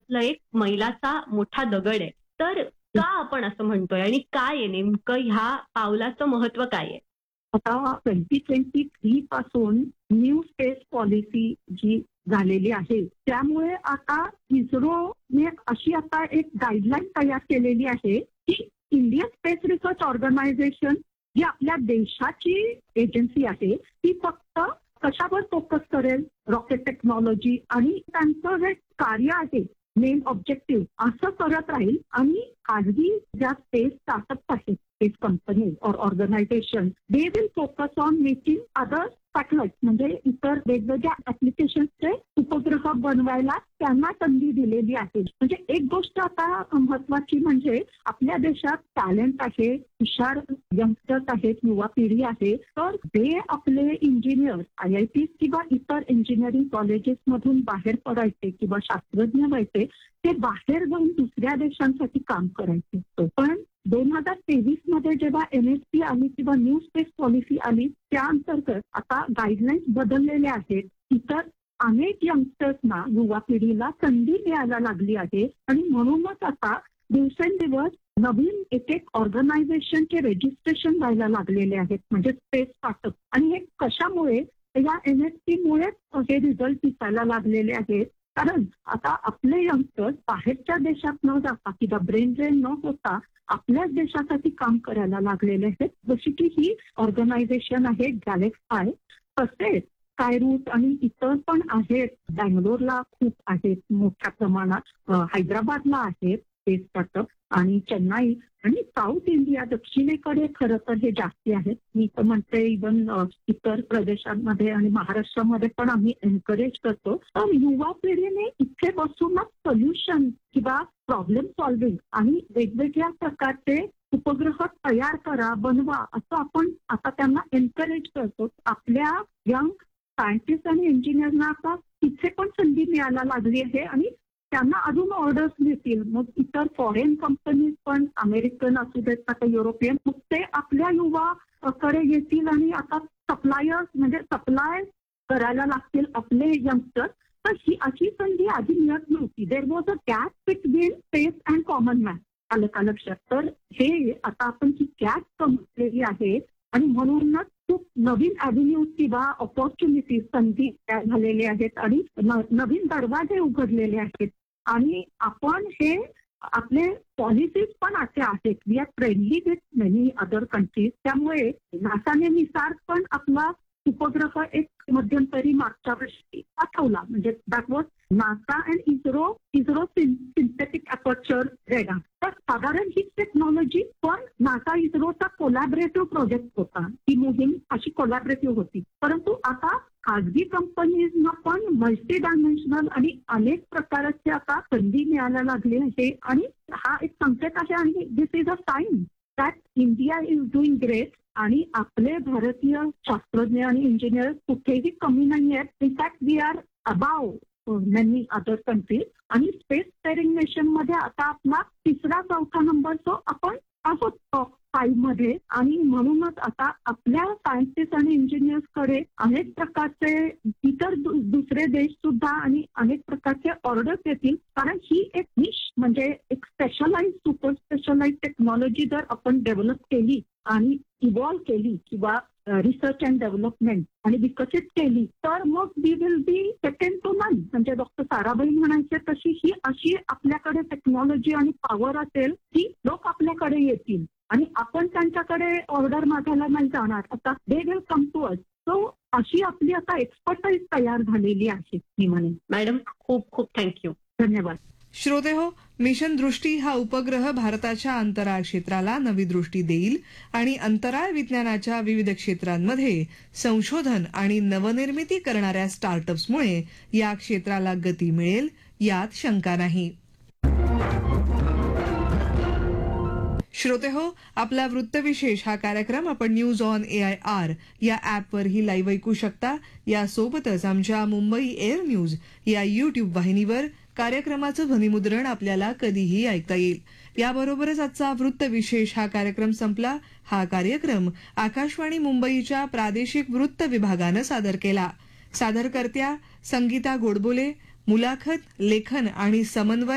आयुष्यातला एक मैलाचा मोठा दगड आहे. तर का आपण असं म्हणतोय आणि काय आहे नेमकं ह्या पावलाचं महत्व काय आहे? आता 2023 पासून न्यू स्पेस पॉलिसी जी झालेली आहे, त्यामुळे आता इस्रोने अशी आता एक गाईडलाईन तयार केलेली आहे की इंडियन स्पेस रिसर्च ऑर्गनायझेशन जी आपल्या देशाची एजन्सी आहे, ती फक्त कशावर फोकस करेल, रॉकेट टेक्नॉलॉजी आणि त्यांचं जे कार्य आहे मेन ऑब्जेक्टिव्ह असं करत राहील. आणि खाजगी ज्या स्पेस स्टार्टअप्स आहेत, स्पेस कंपनी और organisation, they will focus on making other satellite, म्हणजे इतर वेगवेगळ्या ऍप्लिकेशनचे उपग्रह बनवायला त्यांना संधी दिलेली आहे. म्हणजे एक गोष्ट आता महत्वाची म्हणजे आपल्या देशात टॅलेंट आहे, हुशार यंगस्टर्स आहेत, युवा पिढी आहे. तर ते आपले इंजिनियर IIT किंवा इतर इंजिनिअरिंग कॉलेजेस मधून बाहेर पडायचे किंवा शास्त्रज्ञ व्हायचे, ते बाहेर जाऊन दुसऱ्या देशांसाठी काम करायचे. पण 2023 मध्ये जेव्हा NSP आली किंवा न्यू स्पेस पॉलिसी आली, त्या अंतर्गत आता गाईडलाईन्स बदललेल्या आहेत. इतर अनेक यंगस्टर्सना, युवा पिढीला संधी मिळायला लागली आहे. आणि म्हणूनच आता दिवसेंदिवस नवीन एक एक ऑर्गनायझेशनचे रजिस्ट्रेशन व्हायला लागलेले आहेत, म्हणजे स्पेस स्टार्टअप. आणि हे कशामुळे? या NSP मुळेच हे रिझल्ट दिसायला लागलेले आहेत. कारण आता आपले यंगस्टर्स बाहेरच्या देशात न जाता किंवा ब्रेन ड्रेन न होता आपल्याच देशासाठी काम करायला लागलेले आहेत. जशी की ही ऑर्गनायझेशन आहे गॅलेक्साय, तसेच स्कायरूट आणि इतर पण आहेत. बँगलोरला खूप आहेत मोठ्या प्रमाणात, हैदराबादला आहेत स्पेस स्टार्टअप, आणि चेन्नई आणि साऊथ इंडिया, दक्षिणेकडे खरं तर हे जास्ती आहेत. मी तर म्हणते इव्हन इतर प्रदेशांमध्ये आणि महाराष्ट्रामध्ये पण आम्ही एनकरेज करतो. तर युवा पिढीने इथे बसूनच सोल्युशन किंवा प्रॉब्लेम सॉल्व्हिंग आणि वेगवेगळ्या प्रकारचे उपग्रह तयार करा, बनवा, असं आपण आता त्यांना एनकरेज करतो. आपल्या यंग सायंटिस्ट आणि इंजिनियरना आता तिथे पण संधी मिळायला लागली आहे आणि त्यांना अजून ऑर्डर्स मिळतील. मग इतर फॉरेन कंपनीज पण, अमेरिकन असू देत आता युरोपियन, मग ते आपल्या युवा कडे येतील आणि आता सप्लायर्स म्हणजे सप्लाय करायला लागतील आपले यंगस्टर्स. तर ही अशी संधी आधी मिळत नव्हती. There was a gap between space and common man. आलं का लक्षात? तर हे आता आपण ही गॅप कमवलेली आहे आणि म्हणूनच खूप नवीन अव्हेन्यूज किंवा ऑपॉर्च्युनिटीज, संधी तयार झालेल्या आहेत आणि नवीन दरवाजे उघडलेले आहेत. आणि आपण हे आपले पॉलिसीज पण असे आहेत, we R friendly with many other countries. त्यामुळे नासाने निसार पण आपला उपग्रह एक मध्यंतरी मागच्या वर्षी पाठवला, म्हणजे that was NASA and ISRO synthetic aperture radar. तर साधारण ही टेक्नॉलॉजी पण नासा इस्रोचा कोलॅबरेटिव्ह प्रोजेक्ट होता. ही मोहीम अशी कोलॅबरेटिव्ह होती. परंतु आता खाजगी कंपनीजना पण मल्टी डायमेन्शनल आणि अनेक प्रकारचे आता संधी मिळायला लागली आहे. आणि हा एक संकेत आहे आणि दिस is a sign that India is doing great. आणि आपले भारतीय शास्त्रज्ञ आणि इंजिनियर कुठेही कमी नाही आहेत. In fact we R above many other countries. आणि स्पेस फेअरिंग नेशन मध्ये आता आपला 3रा-4था नंबर सो आपण आहोत टॉप 5 मध्ये. आणि म्हणूनच आता आपल्या सायंटिस्ट आणि इंजिनियर्स कडे अनेक प्रकारचे इतर दुसरे देश सुद्धा आणि अनेक प्रकारचे ऑर्डर्स येतील. कारण ही एक निश म्हणजे एक स्पेशलाइज, सुपर स्पेशलाइज टेक्नॉलॉजी जर आपण डेव्हलप केली आणि इव्हॉल्व्ह केली किंवा रिसर्च अँड डेव्हलपमेंट आणि विकसित केली, तर मग we will be second to none. म्हणजे डॉक्टर साराभाई म्हणायचे तशी ही अशी आपल्याकडे टेक्नॉलॉजी आणि पॉवर असेल की लोक आपल्याकडे येतील आणि आपण त्यांच्याकडे ऑर्डर मागायला नाही जाणार. आता they will come to us. So अशी आपली आता एक्सपर्टाईज तयार झालेली आहे मी म्हणेन. मॅडम, खूप खूप थँक्यू. धन्यवाद. श्रोते हो, मिशन दृष्टी हा उपग्रह भारताच्या अंतराळ क्षेत्राला नवी दृष्टी देईल आणि अंतराळ विज्ञानाच्या विविध क्षेत्रांमध्ये संशोधन आणि नवनिर्मिती करणाऱ्या स्टार्टअप्समुळे या क्षेत्राला गती मिळेल, यात शंका नाही. श्रोते हो, आपला वृत्तविशेष हा कार्यक्रम आपण न्यूज ऑन AIR या ॲपवरही लाईव्ह ऐकू शकता. यासोबतच आमच्या मुंबई एअर न्यूज या YouTube वाहिनीवर कार्यक्रमाचं ध्वनिमुद्रण आपल्याला कधीही ऐकता येईल. याबरोबरच आजचा वृत्तविशेष हा कार्यक्रम संपला. हा कार्यक्रम आकाशवाणी मुंबईच्या प्रादेशिक वृत्त विभागानं सादर केला. सादरकर्त्या संगीता गोडबोले, मुलाखत, लेखन आणि समन्वय